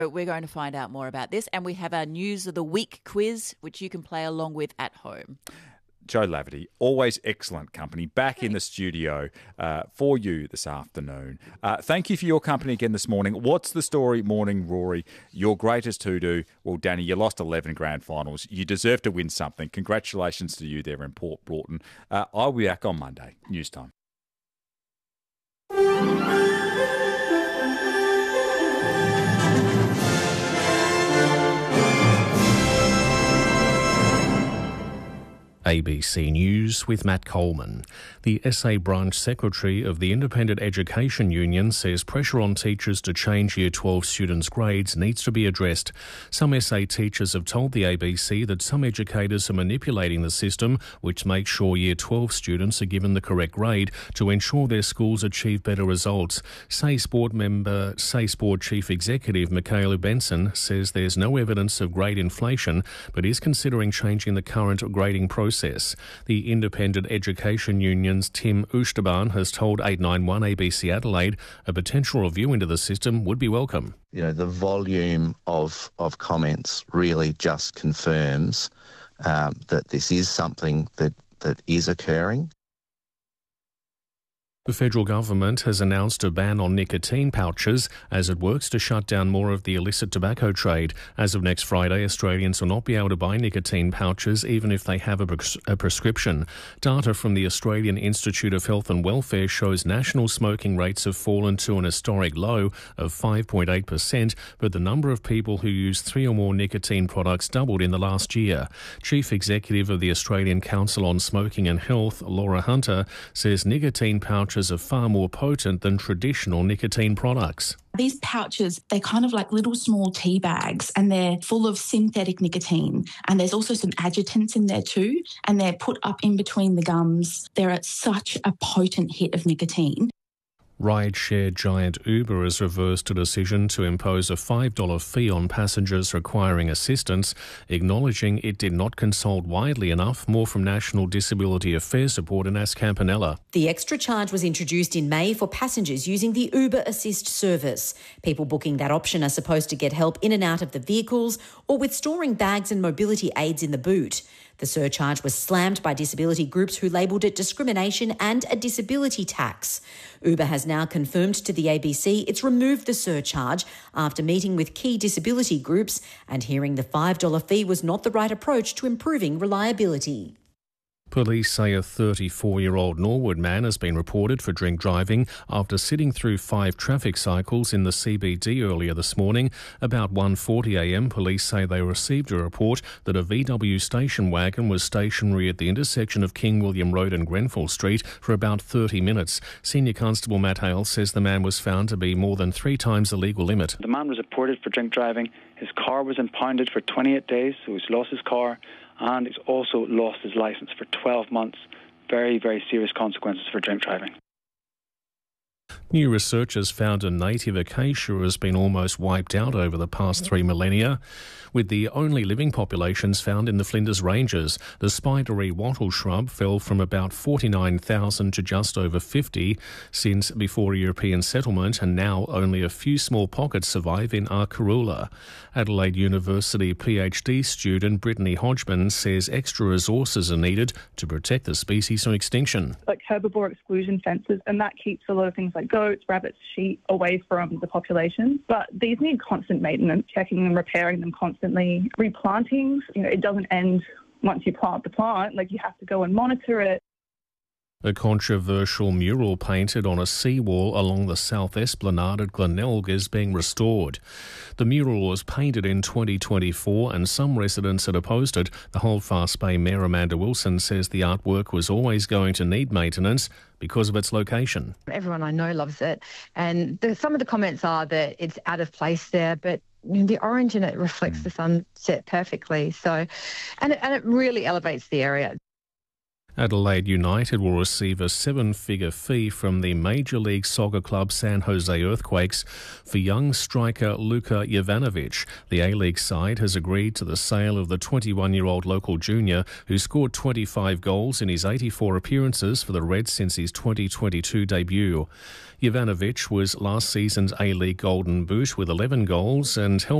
We're going to find out more about this, and we have our News of the Week quiz, which you can play along with at home. Joe Laverty, always excellent company, back in the studio for you this afternoon. Thank you for your company again this morning. What's the story, morning, Rory? Your greatest hoodoo. Well, Danny, you lost 11 grand finals. You deserve to win something. Congratulations to you there in Port Broughton. I'll be back on Monday. News time. ABC News with Matt Coleman. The SA branch secretary of the Independent Education Union says pressure on teachers to change Year 12 students' grades needs to be addressed. Some SA teachers have told the ABC that some educators are manipulating the system, which makes sure Year 12 students are given the correct grade to ensure their schools achieve better results. Say Sport Chief Executive Michaela Benson says there's no evidence of grade inflation, but is considering changing the current grading process. The Independent Education Union's Tim Oosterban has told 891 ABC Adelaide a potential review into the system would be welcome. You know, the volume of comments really just confirms that this is something that is occurring. The federal government has announced a ban on nicotine pouches as it works to shut down more of the illicit tobacco trade. As of next Friday, Australians will not be able to buy nicotine pouches even if they have a prescription. Data from the Australian Institute of Health and Welfare shows national smoking rates have fallen to an historic low of 5.8%, but the number of people who use 3 or more nicotine products doubled in the last year. Chief Executive of the Australian Council on Smoking and Health, Laura Hunter, says nicotine pouches are far more potent than traditional nicotine products. These pouches, they're kind of like little small tea bags and they're full of synthetic nicotine. And there's also some adjutants in there too. And they're put up in between the gums. They're such a potent hit of nicotine. Rideshare giant Uber has reversed a decision to impose a $5 fee on passengers requiring assistance, acknowledging it did not consult widely enough. More from National Disability Affairs reporter Nas Campanella. The extra charge was introduced in May for passengers using the Uber Assist service. People booking that option are supposed to get help in and out of the vehicles or with storing bags and mobility aids in the boot. The surcharge was slammed by disability groups who labelled it discrimination and a disability tax. Uber has now confirmed to the ABC it's removed the surcharge after meeting with key disability groups and hearing the $5 fee was not the right approach to improving reliability. Police say a 34-year-old Norwood man has been reported for drink driving after sitting through 5 traffic cycles in the CBD earlier this morning. About 1:40am, police say they received a report that a VW station wagon was stationary at the intersection of King William Road and Grenfell Street for about 30 minutes. Senior Constable Matt Hale says the man was found to be more than 3 times the legal limit. The man was reported for drink driving. His car was impounded for 28 days, so he's lost his car. And he's also lost his licence for 12 months. Very, very serious consequences for drink driving. New research has found a native acacia has been almost wiped out over the past 3 millennia, with the only living populations found in the Flinders Ranges. The spidery wattle shrub fell from about 49,000 to just over 50 since before European settlement, and now only a few small pockets survive in Arkaroola. Adelaide University PhD student Brittany Hodgman says extra resources are needed to protect the species from extinction. Like herbivore exclusion fences, and that keeps a lot of things like goats, rabbits, sheep away from the population. But these need constant maintenance, checking them, repairing them constantly. Replantings, it doesn't end once you plant the plant. Like, you have to go and monitor it. A controversial mural painted on a seawall along the South Esplanade at Glenelg is being restored. The mural was painted in 2024 and some residents had opposed it. The Holdfast Bay Mayor Amanda Wilson says the artwork was always going to need maintenance because of its location. Everyone I know loves it, and some of the comments are that it's out of place there, but the orange in it reflects the sunset perfectly. So, and it really elevates the area. Adelaide United will receive a 7-figure fee from the Major League Soccer club San Jose Earthquakes for young striker Luka Jovanovic. The A-League side has agreed to the sale of the 21-year-old local junior who scored 25 goals in his 84 appearances for the Reds since his 2022 debut. Jovanovic was last season's A-League Golden Boot with 11 goals and helped